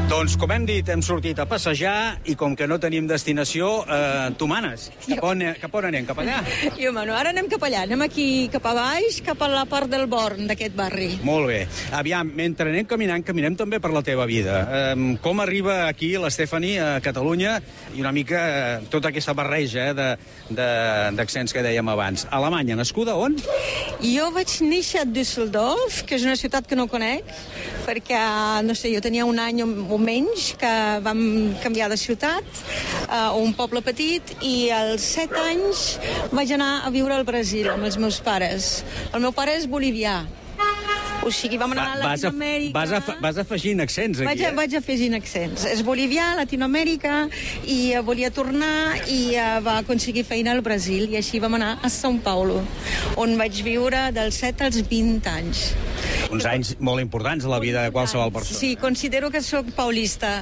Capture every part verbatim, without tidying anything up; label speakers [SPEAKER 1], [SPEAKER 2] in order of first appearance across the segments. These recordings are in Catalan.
[SPEAKER 1] Doncs, com hem dit, hem sortit a passejar i com que no tenim destinació, eh, tu manes. Cap on, cap on anem? Cap allà?
[SPEAKER 2] Jo, Manu, ara anem cap allà. Anem aquí cap a baix, cap a la part del Born, d'aquest barri.
[SPEAKER 1] Molt bé. Aviam, mentre anem caminant, caminem també per la teva vida. Eh, com arriba aquí la Stephanie a Catalunya i una mica eh, tota aquesta barreja eh, d'accents que dèiem abans. Alemanya, nascuda on?
[SPEAKER 2] Jo vaig néixer a Düsseldorf, que és una ciutat que no conec, perquè, no sé, jo tenia un any o menys que vam canviar de ciutat, uh, un poble petit, i als set anys vaig anar a viure al Brasil amb els meus pares. El meu pare és bolivià. O sigui, vam anar a Latinoamèrica...
[SPEAKER 1] Vas, a, vas afegint accents aquí,
[SPEAKER 2] vaig,
[SPEAKER 1] eh?
[SPEAKER 2] Vaig afegint accents. És bolivià, Latinoamèrica, i uh, volia tornar i uh, va aconseguir feina al Brasil, i així vam anar a São Paulo, on vaig viure dels set als vint anys.
[SPEAKER 1] Uns anys molt importants a la vida de qualsevol persona.
[SPEAKER 2] Sí, considero que sóc paulista.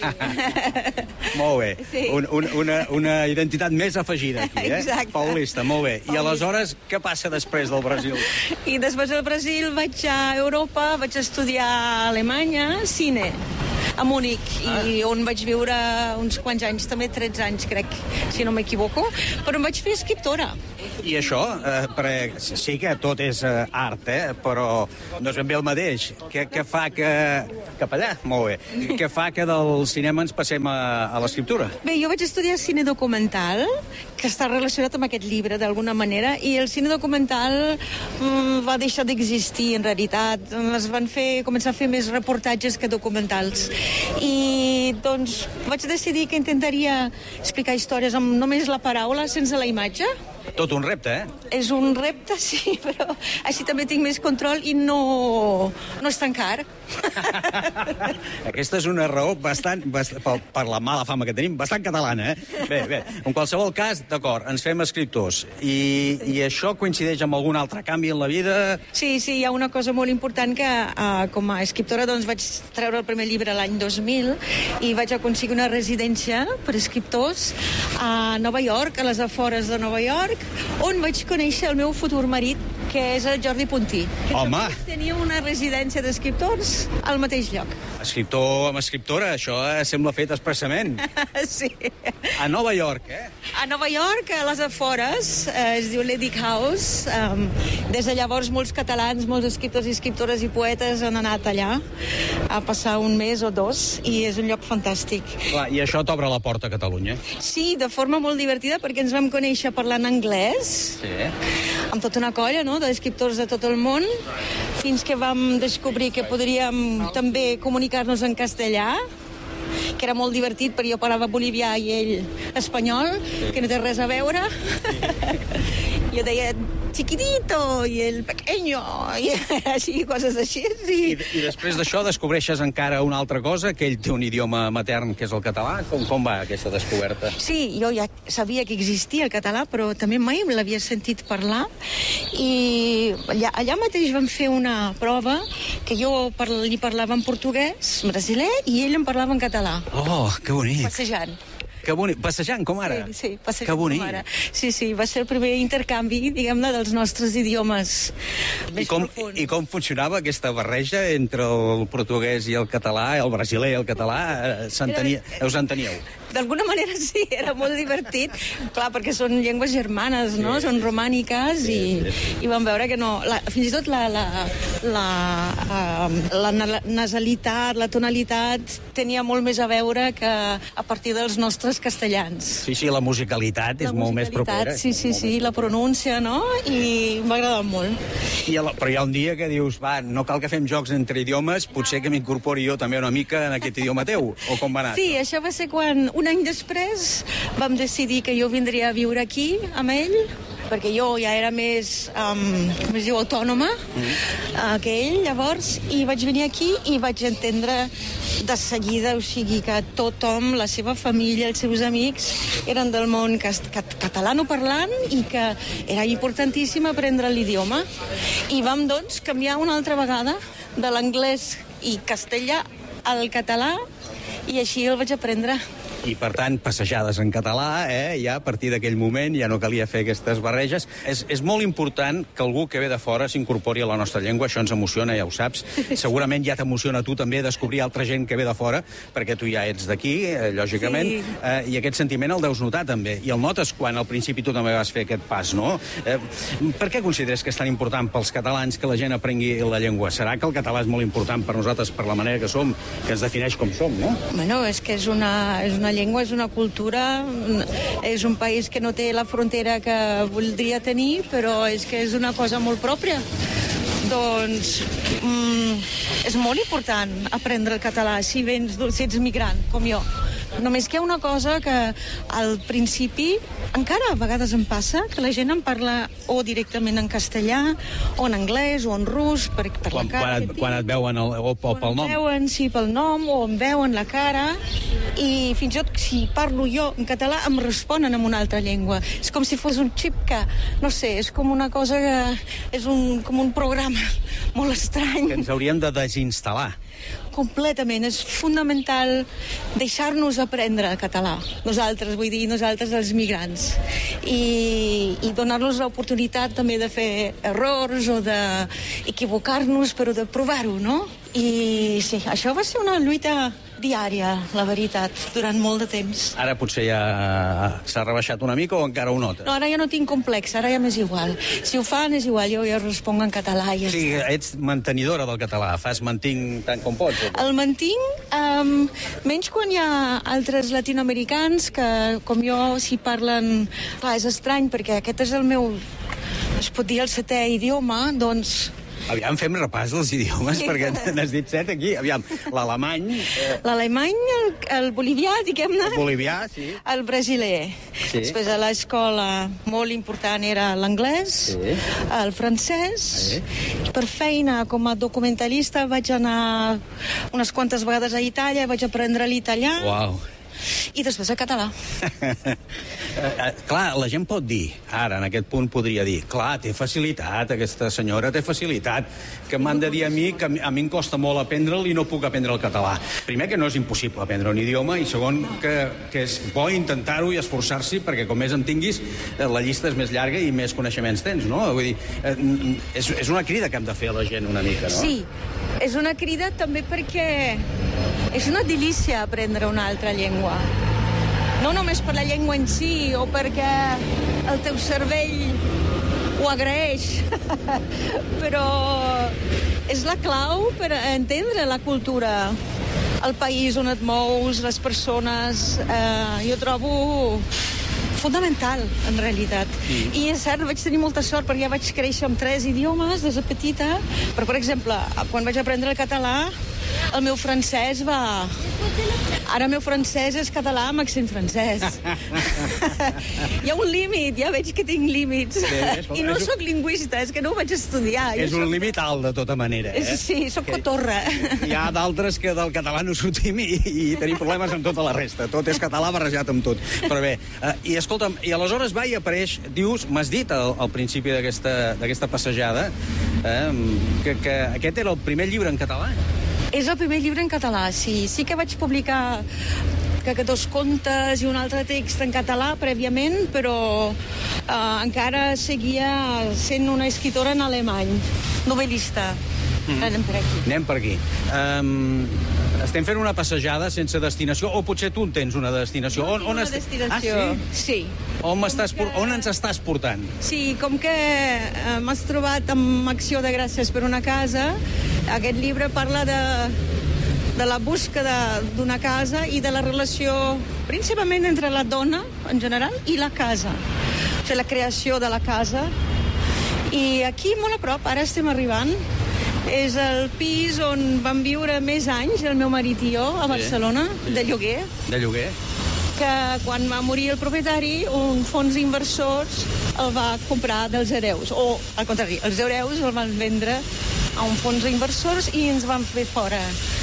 [SPEAKER 1] Molt bé.
[SPEAKER 2] Sí.
[SPEAKER 1] Un, un, una, una identitat més afegida aquí, eh?
[SPEAKER 2] Exacte.
[SPEAKER 1] Paulista, molt bé.
[SPEAKER 2] Paulista.
[SPEAKER 1] I aleshores, què passa després del Brasil?
[SPEAKER 2] I després del Brasil vaig a Europa, vaig estudiar a Alemanya, cine, a Múnich, ah. i on vaig viure uns quants anys, també tretze anys, crec, si no m'equivoco, però em vaig fer escriptora.
[SPEAKER 1] I això, eh, perquè sí que tot és eh, art, eh, però no és ben bé el mateix. Què, què fa que... Cap allà? Molt bé. Què fa que del cinema ens passem a, a l'escriptura?
[SPEAKER 2] Bé, jo vaig estudiar cine documental, que està relacionat amb aquest llibre, d'alguna manera, i el cine documental mm, va deixar d'existir, en realitat. Es van fer, començar a fer més reportatges que documentals. I, doncs, vaig decidir que intentaria explicar històries amb només la paraula, sense la imatge.
[SPEAKER 1] Tot un repte, eh?
[SPEAKER 2] És un repte, sí, però així també tinc més control i no, no és tan car.
[SPEAKER 1] Aquesta és una raó bastant, bastant per, per la mala fama que tenim, bastant catalana, eh? Bé, bé, en qualsevol cas, d'acord, ens fem escriptors. I, I això coincideix amb algun altre canvi en la vida?
[SPEAKER 2] Sí, sí, hi ha una cosa molt important que uh, com a escriptora doncs, vaig treure el primer llibre l'any dos mil i vaig aconseguir una residència per escriptors a Nova York, a les afores de Nova York, on vaig conèixer el meu futur marit, que és el Jordi Puntí.
[SPEAKER 1] Home!
[SPEAKER 2] Tenia una residència d'escriptors al mateix lloc.
[SPEAKER 1] Escriptor amb escriptora, això eh, sembla fet expressament.
[SPEAKER 2] Sí.
[SPEAKER 1] A Nova York, eh?
[SPEAKER 2] A Nova York, a les afores, eh, es diu Ledick House. Um, des de llavors molts catalans, molts escriptors i escriptores i poetes han anat allà a passar un mes o dos, i és un lloc fantàstic.
[SPEAKER 1] Clar, i això t'obre la porta a Catalunya?
[SPEAKER 2] Sí, de forma molt divertida, perquè ens vam conèixer parlant anglès,
[SPEAKER 1] sí,
[SPEAKER 2] amb tota una colla, no?, d'escriptors de tot el món, fins que vam descobrir que podríem també comunicar-nos en castellà, que era molt divertit, perquè jo parlava bolivià i ell espanyol, sí, que no té res a veure. Sí. Jo deia chiquitito i el pequeño i així, coses així. Sí.
[SPEAKER 1] I, I després d'això descobreixes encara una altra cosa, que ell té un idioma matern que és el català. Com, com va aquesta descoberta?
[SPEAKER 2] Sí, jo ja sabia que existia el català, però també mai l'havia sentit parlar, i allà, allà mateix vam fer una prova que jo par li parlava en portuguès, brasiler, i ell em parlava en català.
[SPEAKER 1] Oh, que bonic.
[SPEAKER 2] Passejant.
[SPEAKER 1] Que bonic. Passejant, com ara?
[SPEAKER 2] Sí, sí, passejant
[SPEAKER 1] com
[SPEAKER 2] ara. Sí, sí, va ser el primer intercanvi, diguem-ne, dels nostres idiomes més
[SPEAKER 1] I com,
[SPEAKER 2] profuns.
[SPEAKER 1] I com funcionava aquesta barreja entre el portuguès i el català, el brasiler i el català? S'entenia, us enteníeu?
[SPEAKER 2] D'alguna manera sí, era molt divertit. Clar, perquè són llengües germanes, no? Sí. Són romàniques, sí, i, sí. i vam veure que no... La, fins i tot la, la, la, uh, la nasalitat, la tonalitat, tenia molt més a veure que a partir dels nostres castellans.
[SPEAKER 1] Sí, sí, la musicalitat és
[SPEAKER 2] la
[SPEAKER 1] molt més propera.
[SPEAKER 2] Sí, sí, sí, la pronúncia, no? I m'ha agradat molt.
[SPEAKER 1] I la, però hi ha un dia que dius, va, no cal que fem jocs entre idiomes, potser que m'incorpori jo també una mica en aquest idioma teu, o com va anar?
[SPEAKER 2] Sí, això va ser quan... Un any després vam decidir que jo vindria a viure aquí amb ell, perquè jo ja era més, um, com es diu, autònoma mm. uh, que ell, llavors, i vaig venir aquí i vaig entendre de seguida, o sigui, que tothom, la seva família, els seus amics, eren del món cat cat catalanoparlant i que era importantíssim aprendre l'idioma. I vam, doncs, canviar una altra vegada de l'anglès i castellà al català, i així el vaig aprendre.
[SPEAKER 1] I, per tant, passejades en català, eh? Ja a partir d'aquell moment ja no calia fer aquestes barreges. És, és molt important que algú que ve de fora s'incorpori a la nostra llengua, això ens emociona, ja ho saps. Segurament ja t'emociona a tu també descobrir altra gent que ve de fora, perquè tu ja ets d'aquí, eh, lògicament, sí. eh, i aquest sentiment el deus notar també. I el notes quan al principi tu també vas fer aquest pas, no? Eh, per què consideres que és tan important pels catalans que la gent aprengui la llengua? Serà que el català és molt important per nosaltres, per la manera que som, que ens defineix com som, no?
[SPEAKER 2] Bueno, és que és una, és una llengua, és una cultura, és un país que no té la frontera que voldria tenir, però és que és una cosa molt pròpia. Doncs mm, és molt important aprendre el català si vens, si ets migrant, com jo. Només que hi ha una cosa que al principi, encara a vegades em passa, que la gent em parla o directament en castellà, o en anglès, o en rus, per, per
[SPEAKER 1] quan,
[SPEAKER 2] la cara.
[SPEAKER 1] Quan et, quan et veuen el, o, o pel nom.
[SPEAKER 2] Quan veuen, sí, pel nom, o em veuen la cara, i fins i tot si parlo jo en català em responen en una altra llengua. És com si fos un xip que, no sé, és com una cosa que és un, com un programa molt estrany.
[SPEAKER 1] Que ens hauríem de desinstal·lar.
[SPEAKER 2] Completament. És fonamental deixar-nos aprendre el català. Nosaltres, vull dir, nosaltres els migrants. I, i donar-nos l'oportunitat també de fer errors o d'equivocar-nos, però de provar-ho, no? I sí, això va ser una lluita diària, la veritat, durant molt de temps.
[SPEAKER 1] Ara potser ja s'ha rebaixat una mica o encara ho notes?
[SPEAKER 2] No, ara ja no tinc complex, ara ja m'és igual. Si ho fan és igual, jo ja responc en català. I ja
[SPEAKER 1] sí,
[SPEAKER 2] està.
[SPEAKER 1] Ets mantenidora del català, fas mantinc tant com pots.
[SPEAKER 2] El mantinc, um, menys quan hi ha altres latinoamericans que, com jo, s'hi parlen... Clar, és estrany, perquè aquest és el meu, es pot dir, el setè idioma, doncs...
[SPEAKER 1] Aviam, fem repàs dels idiomes, sí. Perquè n'has dit set aquí. Aviam, l'alemany... Eh...
[SPEAKER 2] L'alemany, el, el bolivià, diguem-ne.
[SPEAKER 1] El bolivià, sí.
[SPEAKER 2] El brasiler. Sí. Després a l'escola molt important era l'anglès, sí. El francès. Sí. Per feina, com a documentalista, vaig anar unes quantes vegades a Itàlia, vaig aprendre l'italià.
[SPEAKER 1] Uau.
[SPEAKER 2] I després el català.
[SPEAKER 1] eh, clar, la gent pot dir, ara, en aquest punt podria dir, clar, té facilitat, aquesta senyora té facilitat, que m'han de dir a mi que a mi em costa molt aprendre'l i no puc aprendre el català. Primer, que no és impossible aprendre un idioma, i segon, que, que és bo intentar-ho i esforçar-s'hi, perquè com més en tinguis, la llista és més llarga i més coneixements tens, no? Vull dir, eh, és, és una crida que hem de fer a la gent una mica, no?
[SPEAKER 2] Sí, és una crida també perquè és una delícia aprendre una altra llengua. No només per la llengua en si o perquè el teu cervell ho agraeix, però és la clau per entendre la cultura, el país on et mous, les persones. Eh, jo trobo fonamental, en realitat. Sí. I és cert, vaig tenir molta sort perquè ja vaig créixer amb tres idiomes des de petita. Però, per exemple, quan vaig aprendre el català, el meu francès va... Ara el meu francès és català amb accent francès. Hi ha un límit, ja veig que tinc límits. Sí, I no sóc lingüista, és que no ho vaig estudiar.
[SPEAKER 1] És un
[SPEAKER 2] soc...
[SPEAKER 1] límit alt, de tota manera. Eh?
[SPEAKER 2] Sí, sóc que... cotorra.
[SPEAKER 1] Hi ha d'altres que del català no sortim i, i tenim problemes amb tota la resta. Tot és català barrejat amb tot. Però bé, eh, i escolta'm, i aleshores va i apareix, dius, m'has dit al, al principi d'aquesta passejada, eh, que, que aquest era el primer llibre en català.
[SPEAKER 2] És el primer llibre en català, sí. Sí que vaig publicar que, que dos contes i un altre text en català prèviament, però eh, encara seguia sent una escritora en alemany, novel·lista. Mm. Anem per aquí.
[SPEAKER 1] Anem per aquí. Um, estem fent una passejada sense destinació, o potser tu en tens una destinació.
[SPEAKER 2] No,
[SPEAKER 1] on, on
[SPEAKER 2] una
[SPEAKER 1] est...
[SPEAKER 2] destinació.
[SPEAKER 1] Ah, sí?
[SPEAKER 2] Sí.
[SPEAKER 1] On, m'estàs, que... on ens estàs portant?
[SPEAKER 2] Sí, com que eh, m'has trobat amb acció de gràcies per una casa, aquest llibre parla de, de la búsqueda d'una casa i de la relació principalment entre la dona, en general, i la casa. O sigui, la creació de la casa. I aquí, molt a prop, ara estem arribant, és el pis on vam viure més anys, el meu marit i jo, a Barcelona, sí. de lloguer.
[SPEAKER 1] De lloguer.
[SPEAKER 2] Que quan va morir el propietari, un fons d'inversors el va comprar dels hereus. O, al contrari, els hereus el van vendre a un fons d'inversors i ens van fer fora.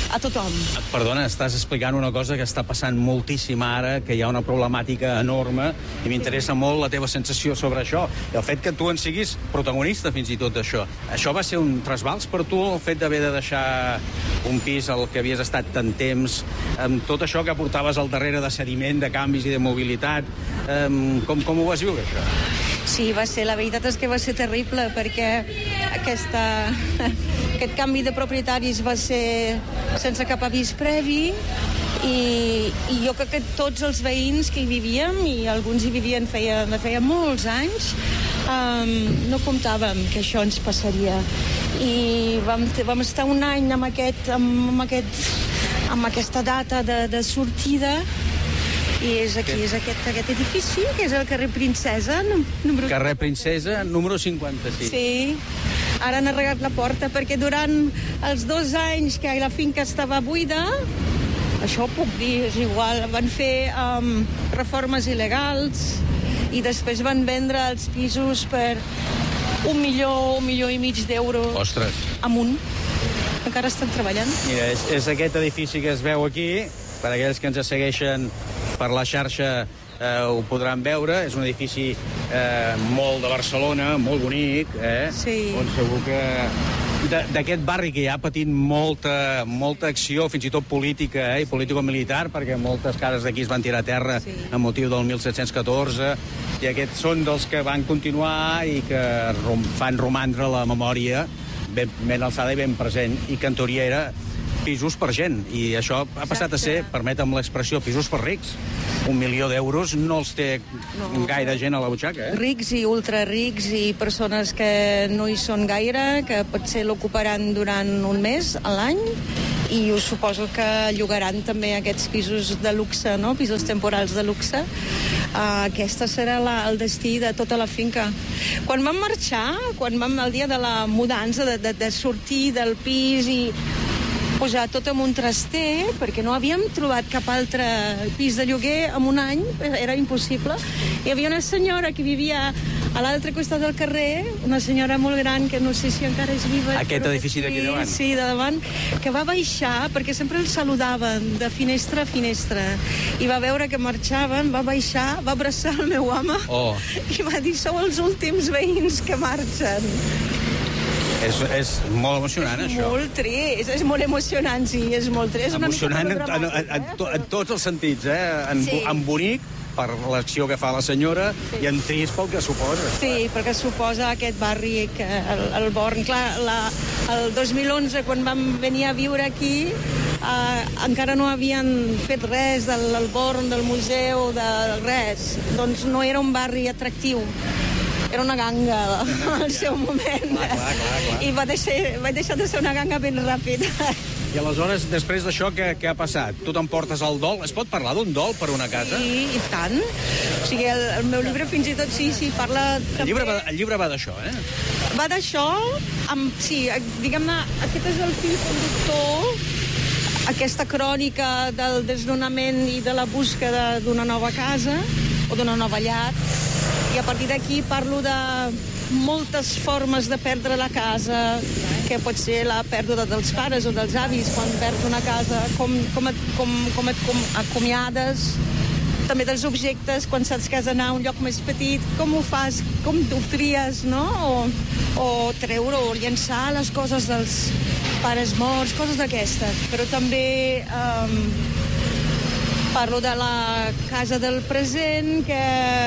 [SPEAKER 2] a tothom.
[SPEAKER 1] Perdona, estàs explicant una cosa que està passant moltíssim ara, que hi ha una problemàtica enorme, i m'interessa molt la teva sensació sobre això. I el fet que tu en siguis protagonista fins i tot d'això. Això va ser un trasbals per tu, el fet d'haver de deixar un pis al que havies estat tant temps, amb tot això que portaves al darrere de sediment, de canvis i de mobilitat. Com, com ho vas viure, això?
[SPEAKER 2] Sí, va ser, la veritat és que va ser terrible, perquè aquesta, aquest canvi de propietaris va ser sense cap avís previ, i, i jo crec que tots els veïns que hi vivíem, i alguns hi vivien feia, feia molts anys, um, no comptàvem que això ens passaria. I vam, vam estar un any amb, aquest, amb, aquest, amb aquesta data de, de sortida. I és aquí, és aquest, aquest edifici, que és el carrer Princesa, número...
[SPEAKER 1] Carrer Princesa, número cinquanta-sis.
[SPEAKER 2] Sí, ara han arreglat la porta, perquè durant els dos anys que la finca estava buida, això ho puc dir, és igual, van fer um, reformes il·legals i després van vendre els pisos per un milió, un milió i mig d'euros.
[SPEAKER 1] Ostres.
[SPEAKER 2] Amunt. Encara estan treballant.
[SPEAKER 1] Mira, és, és aquest edifici que es veu aquí, per aquells que ens segueixen per la xarxa eh, ho podran veure. És un edifici eh, molt de Barcelona, molt bonic, eh?
[SPEAKER 2] Sí.
[SPEAKER 1] On segur que d'aquest barri que ja ha patit molta, molta acció, fins i tot política, eh, i político-militar, perquè moltes cases d'aquí es van tirar a terra, sí, amb motiu del mil set-cents catorze, i aquests són dels que van continuar i que rom, fan romandre la memòria ben, ben alçada i ben present, i que en teoria era pisos per gent, i això ha passat a ser, permetem l'expressió, pisos per rics. Un milió d'euros no els té no. gaire gent a la butxaca, eh?
[SPEAKER 2] Rics i ultrarics i persones que no hi són gaire, que potser l'ocuparan durant un mes a l'any, i us suposo que llogaran també aquests pisos de luxe, no? Pisos temporals de luxe. Uh, aquesta serà la, el destí de tota la finca. Quan vam marxar, quan vam el dia de la mudança, de, de, de sortir del pis i posar tot en un traster, perquè no havíem trobat cap altre pis de lloguer en un any, era impossible. Hi havia una senyora que vivia a l'altre costat del carrer, una senyora molt gran, que no sé si encara és viva.
[SPEAKER 1] Aquest edifici d'aquí davant?
[SPEAKER 2] Sí, de davant, que va baixar, perquè sempre els saludaven de finestra a finestra, i va veure que marxaven, va baixar, va abraçar el meu home,
[SPEAKER 1] oh.
[SPEAKER 2] i va dir, sou els últims veïns que marxen.
[SPEAKER 1] És, és molt emocionant,
[SPEAKER 2] és
[SPEAKER 1] això.
[SPEAKER 2] És molt trist, és molt emocionant, sí, és molt trist. És
[SPEAKER 1] emocionant en, en, en, en, to, en tots els sentits, eh? En, sí. en bonic, per l'acció que fa la senyora, sí, i en trist pel que suposa.
[SPEAKER 2] Sí, perquè suposa aquest barri, que el, el Born. Clar, la, el dos mil onze, quan vam venir a viure aquí, eh, encara no havien fet res del, del Born, del museu, de res. Doncs no era un barri atractiu. Era una ganga al seu moment.
[SPEAKER 1] Clar, clar, clar, clar.
[SPEAKER 2] I va deixar, va deixar de ser una ganga ben ràpid.
[SPEAKER 1] I aleshores, després d'això, què, què ha passat? Tu t'emportes el dol? Es pot parlar d'un dol per una casa?
[SPEAKER 2] Sí, i tant. O sigui, el, el meu llibre fins i tot sí, sí, parla...
[SPEAKER 1] El llibre va, el llibre va d'això, eh?
[SPEAKER 2] Va d'això, amb, sí, diguem-ne, aquest és el fil conductor, aquesta crònica del desnonament i de la búsqueda d'una nova casa, o d'una nova llar, i a partir d'aquí parlo de moltes formes de perdre la casa, que pot ser la pèrdua dels pares o dels avis quan perds una casa, com, com, et, com, com et com acomiades, també dels objectes, quan saps que has d'anar a un lloc més petit, com ho fas, com ho tries, no? O, o treure o llençar les coses dels pares morts, coses d'aquestes. Però també um, parlo de la casa del present, que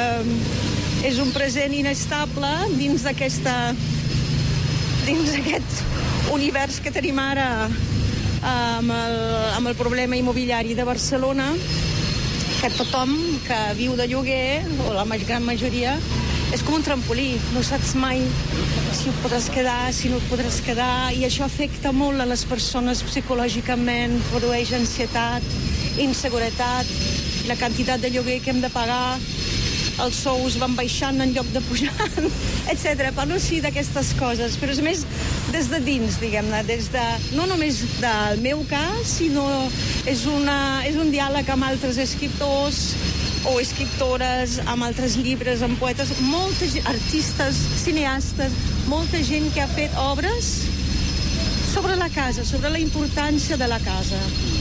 [SPEAKER 2] és un present inestable dins d'aquesta dins d'aquest univers que tenim ara amb el, amb el problema immobiliari de Barcelona, que tothom que viu de lloguer, o la gran majoria, és com un trampolí, no saps mai si ho podràs quedar, si no et podràs quedar, i això afecta molt a les persones psicològicament, produeix ansietat, inseguretat, la quantitat de lloguer que hem de pagar, els sous van baixant en lloc de pujant, etcètera. Parlo sí d'aquestes coses, però és més des de dins, diguem-ne, des de, no només del meu cas, sinó és, una, és un diàleg amb altres escriptors o escriptores, amb altres llibres, amb poetes, moltes artistes, cineastes, molta gent que ha fet obres sobre la casa, sobre la importància de la casa.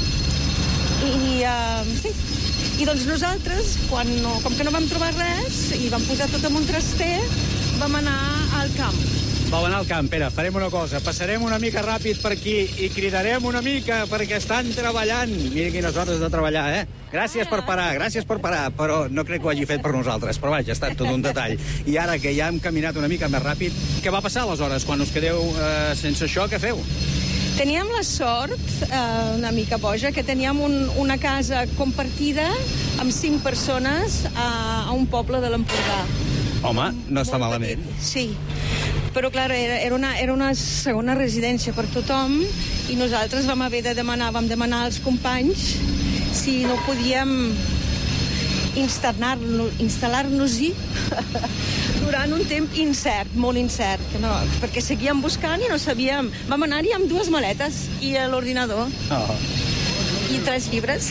[SPEAKER 2] I, uh, sí. I doncs nosaltres, quan no, com que no vam trobar res i vam posar tot en un traster, vam anar al camp.
[SPEAKER 1] Vam anar al camp, Pere, farem una cosa. Passarem una mica ràpid per aquí i cridarem una mica perquè estan treballant. Mira quines hores de treballar, eh? Gràcies per parar, gràcies per parar, però no crec que ho hagi fet per nosaltres. Però vaja, ha estat tot un detall. I ara que ja hem caminat una mica més ràpid, què va passar aleshores? Quan us quedeu eh, sense això, què feu?
[SPEAKER 2] Teníem la sort, eh, una mica boja, que teníem un, una casa compartida amb cinc persones a, a un poble de l'Empordà.
[SPEAKER 1] Home, no està malament.
[SPEAKER 2] Sí, però clar, era, era, una, era una segona residència per tothom i nosaltres vam haver de demanar, vam demanar als companys si no podíem instal·lar-nos, instal·lar-nos-hi durant un temps incert, molt incert, que no, perquè seguíem buscant i no sabíem. Vam anar-hi amb dues maletes i l'ordinador. Oh. I tres llibres.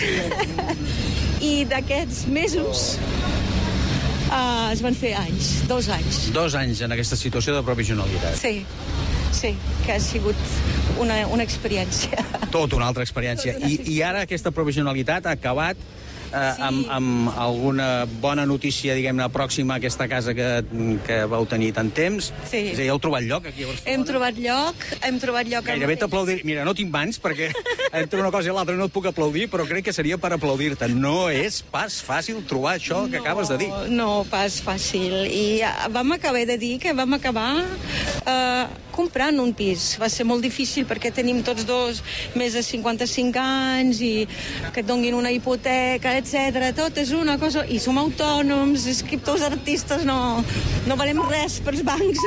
[SPEAKER 2] I d'aquests mesos Uh, es van fer anys, dos anys.
[SPEAKER 1] Dos anys en aquesta situació de provisionalitat.
[SPEAKER 2] Sí, sí, que ha sigut una, una experiència.
[SPEAKER 1] Tot una altra experiència. I, i ara aquesta provisionalitat ha acabat eh, sí. amb, amb alguna bona notícia, diguem-ne, pròxima a aquesta casa que, que vau tenir tant temps.
[SPEAKER 2] Sí.
[SPEAKER 1] És a dir, heu trobat lloc aquí a Barcelona?
[SPEAKER 2] Hem trobat lloc, hem trobat lloc...
[SPEAKER 1] Gairebé t'aplaudir... Mira, no tinc mans perquè entre una cosa i l'altra no et puc aplaudir, però crec que seria per aplaudir-te. No és pas fàcil trobar això que no, acabes de dir.
[SPEAKER 2] No, pas fàcil. I vam acabar de dir que vam acabar eh, comprant un pis. Va ser molt difícil perquè tenim tots dos més de cinquanta-cinc anys i que et donguin una hipoteca, etcètera. Tot és una cosa... I som autònoms, escriptors, artistes, no, no valem res pels bancs.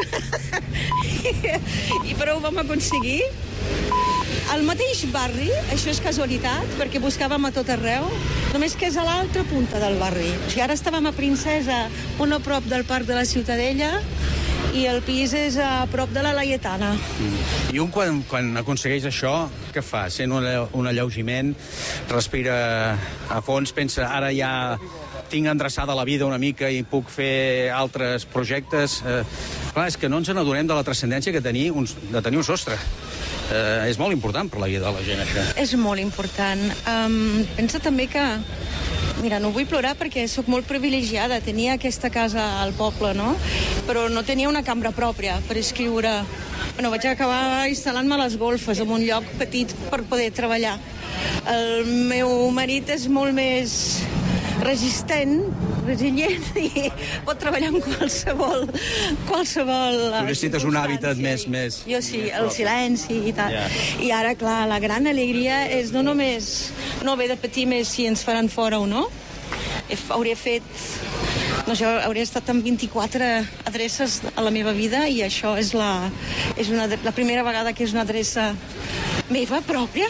[SPEAKER 2] I, I però ho vam aconseguir. Al mateix barri, això és casualitat, perquè buscàvem a tot arreu, només que és a l'altra punta del barri. O sigui, ara estàvem a Princesa, molt a prop del Parc de la Ciutadella, i el pis és a prop de la Laietana.
[SPEAKER 1] Mm. I un quan, quan aconsegueix això, què fa? Sent un, un alleugiment, respira a fons, pensa, ara ja tinc endreçada la vida una mica i puc fer altres projectes. Eh, clar, és que no ens n'adonem de la transcendència que tenir un, de tenir un sostre. Eh, és molt important per la vida de la gent, això.
[SPEAKER 2] És molt important. Um, pensa també que... Mira, no vull plorar perquè sóc molt privilegiada. Tenia aquesta casa al poble, no? Però no tenia una cambra pròpia per escriure. Bueno, vaig acabar instal·lant-me a les golfes, en un lloc petit per poder treballar. El meu marit és molt més resistent, resilient, i pot treballar en qualsevol... qualsevol
[SPEAKER 1] tu necessites un hàbitat més, més...
[SPEAKER 2] Jo sí, el silenci i tal. Yeah. I ara, clar, la gran alegria és no només no haver de patir més si ens faran fora o no. Hauria fet... No sé, hauria estat en vint-i-quatre adreces a la meva vida i això és la, és una, la primera vegada que és una adreça meva, pròpia.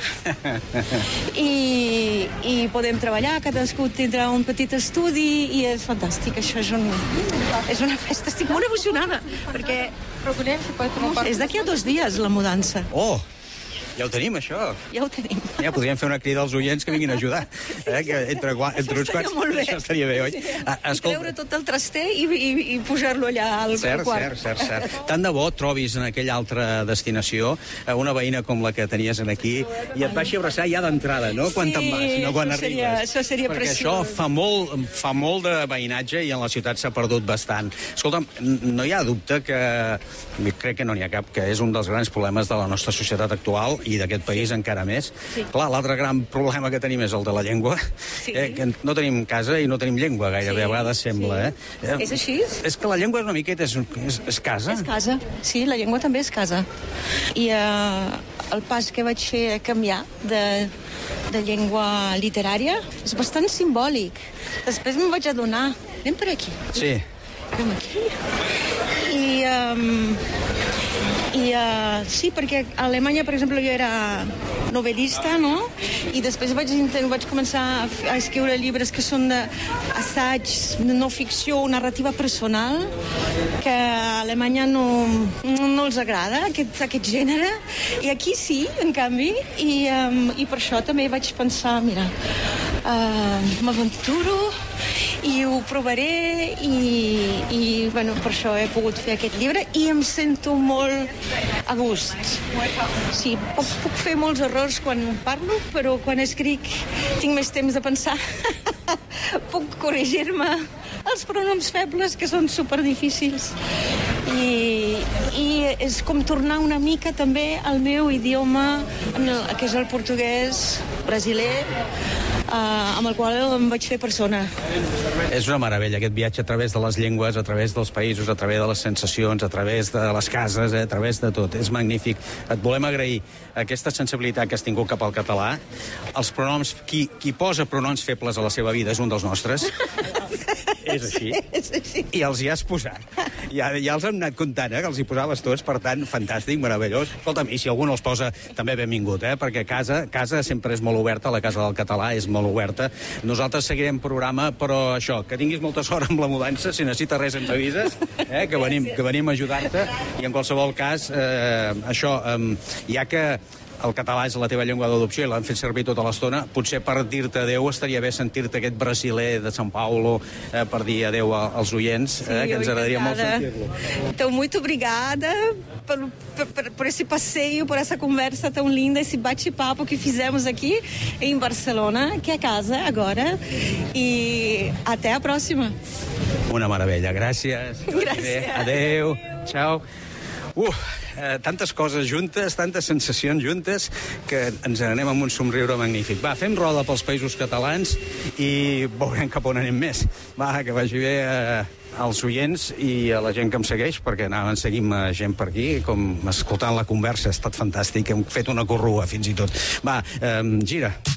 [SPEAKER 2] I, i podem treballar, cadascú tindrà un petit estudi i és fantàstic. Això és, un, és una festa. Estic molt emocionada perquè és d'aquí a dos dies la mudança.
[SPEAKER 1] Oh! Ja ho tenim, això.
[SPEAKER 2] Ja ho tenim.
[SPEAKER 1] Ja podríem fer una crida als oients que vinguin a ajudar. Eh? Que entre, entre uns quants... Això estaria bé, oi?
[SPEAKER 2] Ah, I treure tot el traster i, i, i posar-lo allà al
[SPEAKER 1] cert,
[SPEAKER 2] quart.
[SPEAKER 1] Cert, cert, cert. Tant de bo trobis en aquella altra destinació una veïna com la que tenies aquí i et baixi a abraçar ja d'entrada, no? Quan
[SPEAKER 2] sí,
[SPEAKER 1] te'n vas, no quan
[SPEAKER 2] això seria,
[SPEAKER 1] arribes.
[SPEAKER 2] Això seria
[SPEAKER 1] Perquè
[SPEAKER 2] preciós.
[SPEAKER 1] això fa molt, fa molt de veïnatge i en la ciutat s'ha perdut bastant. Escolta'm, no hi ha dubte que... Crec que no n'hi ha cap, que és un dels grans problemes de la nostra societat actual i d'aquest país encara més. Sí. Clar, l'altre gran problema que tenim és el de la llengua. Sí. Eh, que no tenim casa i no tenim llengua, gairebé, sí, a vegades sembla.
[SPEAKER 2] Sí.
[SPEAKER 1] Eh?
[SPEAKER 2] És així?
[SPEAKER 1] És que la llengua és una miqueta, és, és, és casa.
[SPEAKER 2] És casa, sí, la llengua també és casa. I eh, el pas que vaig fer a canviar de, de llengua literària és bastant simbòlic. Després me'n vaig adonar. Anem per aquí.
[SPEAKER 1] Sí.
[SPEAKER 2] Anem aquí. I... Um, I uh, sí, perquè a Alemanya, per exemple, jo era novel·lista, no? I després vaig, vaig començar a, a escriure llibres que són d'assaig, de no ficció, narrativa personal, que a Alemanya no, no, no els agrada, aquest, aquest gènere. I aquí sí, en canvi, i, um, i per això també vaig pensar, mira, uh, m'aventuro i ho provaré i, i bueno, per això he pogut fer aquest llibre i em sento molt a gust. Sí, puc, puc fer molts errors quan parlo, però quan escric tinc més temps de pensar. Puc corregir-me els pronoms febles, que són superdifícils. I, i és com tornar una mica també al meu idioma, el, que és el portuguès brasiler, uh, amb el qual em vaig fer persona.
[SPEAKER 1] És una meravella, aquest viatge a través de les llengües, a través dels països, a través de les sensacions, a través de les cases, eh, a través de tot. És magnífic. Et volem agrair aquesta sensibilitat que has tingut cap al català. Els pronoms, qui, qui posa pronoms febles a la seva vida és un dels nostres. És així.
[SPEAKER 2] Sí, és així.
[SPEAKER 1] I els hi has posat. Ja, ja els hem anat comptant, eh, que els hi posaves tots, per tant, fantàstic, meravellós. Escolta'm, i si algú no els posa, també benvingut, eh, perquè casa, casa sempre és molt oberta, la Casa del Català és molt oberta. Nosaltres seguirem programa, però això, que tinguis molta sort amb la mudança, si necessites res ens avises, eh, que, venim, que venim a ajudar-te, i en qualsevol cas, eh, això, eh, ja que el català és la teva llengua d'adopció i l'han fet servir tota l'estona, potser per dir-te adeu estaria bé sentir-te aquest brasiler de São Paulo eh, per dir adeu als oients, eh,
[SPEAKER 2] sí,
[SPEAKER 1] que ens agradaria molt sentir-lo.
[SPEAKER 2] Então, muito obrigada por, por, por esse passeio, por essa conversa tão linda, esse bate-papo que fizemos aqui em Barcelona, que é casa agora, e até a próxima.
[SPEAKER 1] Una meravella, gràcies.
[SPEAKER 2] Gràcies.
[SPEAKER 1] Adeu, ciao. Uf, eh, tantes coses juntes, tantes sensacions juntes, que ens anem amb un somriure magnífic. Va, fem roda pels països catalans i veurem cap on anem més. Va, que vagi bé eh, als oients i a la gent que em segueix, perquè anaven seguint gent per aquí, com escoltant la conversa, ha estat fantàstic, hem fet una corrua fins i tot. Va, eh, gira.